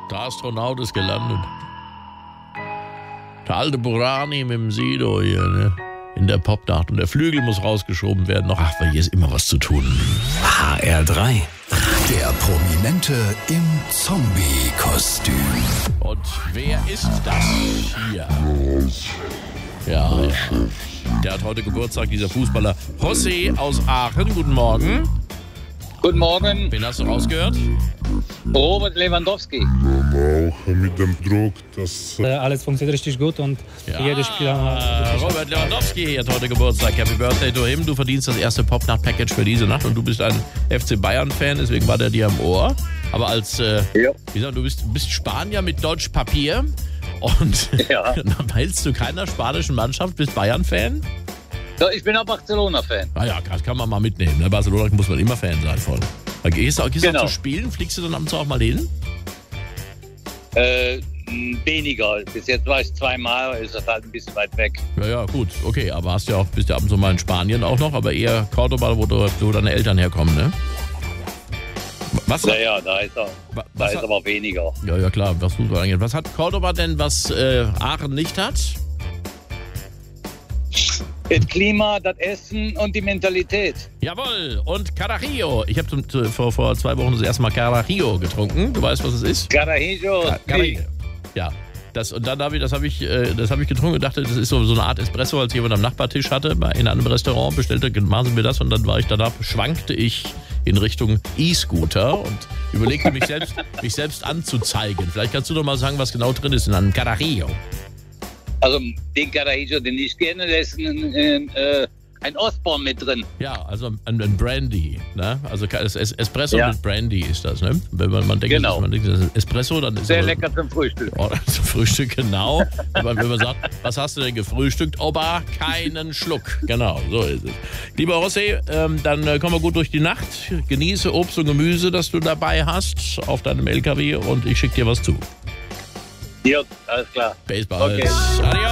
Der Astronaut ist gelandet. Der alte Burani mit dem Sido hier, ne? In der Popnacht. Und der Flügel muss rausgeschoben werden. Ach, weil hier ist immer was zu tun. HR3. Der Prominente im Zombie-Kostüm. Und wer ist das hier? Ja. Der hat heute Geburtstag, dieser Fußballer. José aus Aachen, guten Morgen. Guten Morgen, Wen hast du rausgehört? Robert Lewandowski. Auch mit dem Druck, dass Alles funktioniert richtig gut und jedes Spiel haben wir. Robert Lewandowski hat heute Geburtstag. Happy Birthday to him. Du verdienst das erste Popnacht-Package für diese Nacht und du bist ein FC Bayern-Fan, deswegen war der dir am Ohr. Aber als, wie gesagt, du bist Spanier mit Deutsch Papier und dann hältst du keiner spanischen Mannschaft, bist Bayern-Fan? So, ich bin auch Barcelona-Fan. Naja, das kann man mal mitnehmen. Ne? Barcelona muss man immer Fan sein von. Gehst du Genau. auch zu spielen? Fliegst du dann abends auch mal hin? Weniger. Bis jetzt war ich zweimal, ist das halt ein bisschen weit weg. Ja, gut, okay, aber bist ja ab und zu mal in Spanien auch noch, aber eher Cordoba, wo deine Eltern herkommen, ne? Was? Naja, da ist aber weniger. Ja, klar, was Fußball angeht. Was hat Cordoba denn, was Aachen nicht hat? Das Klima, das Essen und die Mentalität. Jawohl, und Carajillo. Ich habe vor 2 Wochen das erste Mal Carajillo getrunken. Du weißt, was es ist? Carajillo. Carajillo. Ja. Das habe ich getrunken und dachte, das ist so eine Art Espresso, als jemand am Nachbartisch hatte, in einem Restaurant, bestellte, machen Sie mir das und dann schwankte ich in Richtung E-Scooter und überlegte mich selbst anzuzeigen. Vielleicht kannst du doch mal sagen, was genau drin ist in einem Carajillo. Also den Carajillo, den ich gerne, da ist ein Ostborn mit drin. Ja, also ein Brandy, ne? Also Espresso mit Brandy ist das, ne? Wenn man denkt, Genau. das ist Espresso, dann ist Sehr es lecker zum Frühstück. Oh, zum Frühstück, genau. wenn man sagt, was hast du denn gefrühstückt? Oba, keinen Schluck. Genau, so ist es. Lieber José, dann kommen wir gut durch die Nacht. Genieße Obst und Gemüse, das du dabei hast auf deinem LKW und ich schicke dir was zu. Ja, alles klar. Baseball. Okay. Adios.